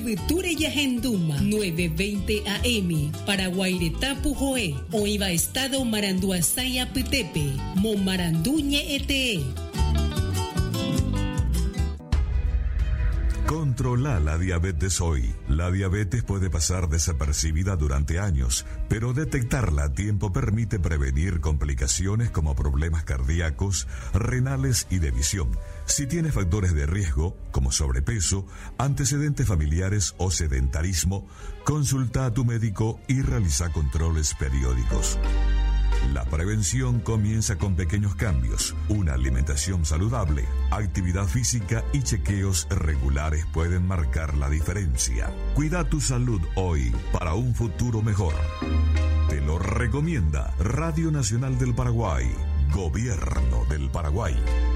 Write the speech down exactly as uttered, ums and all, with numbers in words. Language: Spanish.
Tibuture Yahenduma, nueve veinte A M, para Guairetá Pujoé, o Iba Estado Maranduasaya Pitepe, Momaranduñe Ete. Controla la diabetes hoy. La diabetes puede pasar desapercibida durante años, pero detectarla a tiempo permite prevenir complicaciones como problemas cardíacos, renales y de visión. Si tienes factores de riesgo, como sobrepeso, antecedentes familiares o sedentarismo, consulta a tu médico y realiza controles periódicos. La prevención comienza con pequeños cambios. Una alimentación saludable, actividad física y chequeos regulares pueden marcar la diferencia. Cuida tu salud hoy para un futuro mejor. Te lo recomienda Radio Nacional del Paraguay, Gobierno del Paraguay.